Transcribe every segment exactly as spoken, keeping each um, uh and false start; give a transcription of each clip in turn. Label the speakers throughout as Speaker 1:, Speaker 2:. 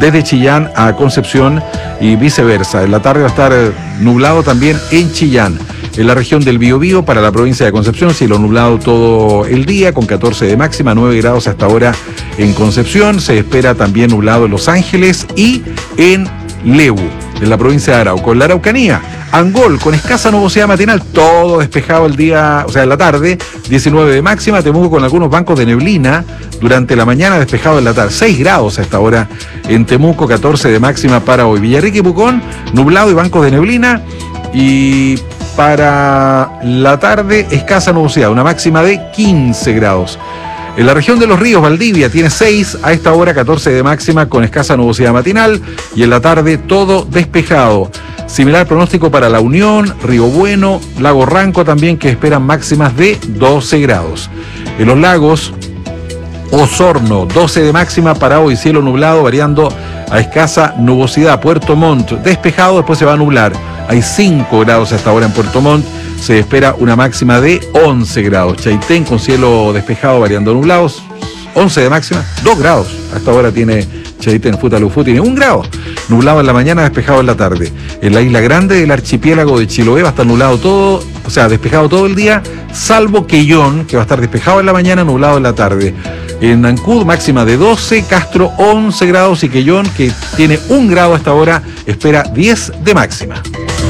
Speaker 1: desde Chillán a Concepción y viceversa. En la tarde va a estar nublado también en Chillán. En la región del Biobío, para la provincia de Concepción, cielo nublado todo el día, con catorce de máxima, nueve grados hasta ahora en Concepción. Se espera también nublado en Los Ángeles y en Lebu, en la provincia de Arauco. En la Araucanía, Angol, con escasa nubosidad matinal, todo despejado el día, o sea, en la tarde, diecinueve de máxima. Temuco con algunos bancos de neblina durante la mañana, despejado en la tarde, seis grados hasta ahora en Temuco, catorce de máxima para hoy. Villarrica y Pucón, nublado y bancos de neblina. Y para la tarde, escasa nubosidad, una máxima de quince grados. En la región de Los Ríos, Valdivia, tiene seis, a esta hora catorce de máxima con escasa nubosidad matinal, y en la tarde todo despejado. Similar pronóstico para La Unión, Río Bueno, Lago Ranco también, que esperan máximas de doce grados. En los lagos, Osorno, doce de máxima para hoy, cielo nublado variando a escasa nubosidad. Puerto Montt, despejado, después se va a nublar. Hay cinco grados hasta ahora en Puerto Montt, se espera una máxima de once grados. Chaitén con cielo despejado variando nublados, once de máxima, dos grados. Hasta ahora tiene Chaitén, Futalufú tiene un grado. Nublado en la mañana, despejado en la tarde. En la isla grande del archipiélago de Chiloé va a estar nublado todo, o sea, despejado todo el día, salvo Quellón, que va a estar despejado en la mañana, nublado en la tarde. En Ancud, máxima de doce, Castro once grados y Quellón, que tiene un grado hasta ahora, espera diez de máxima.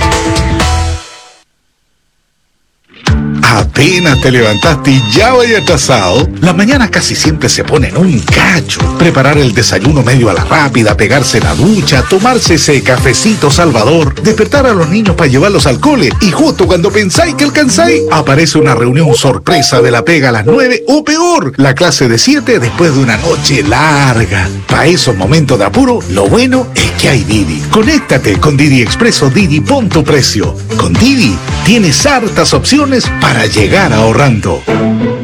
Speaker 2: Apenas te levantaste y ya vaya atrasado. Las mañanas casi siempre se ponen un cacho. Preparar el desayuno medio a la rápida, pegarse la ducha, tomarse ese cafecito salvador, despertar a los niños para llevarlos al cole, y justo cuando pensáis que alcanzáis, aparece una reunión sorpresa de la pega a las nueve, o peor, la clase de siete después de una noche larga. Para esos momentos de apuro, lo bueno es que hay Didi. Conéctate con Didi Expreso Didi, pon tu precio. Con Didi tienes hartas opciones para llegar ahorrando.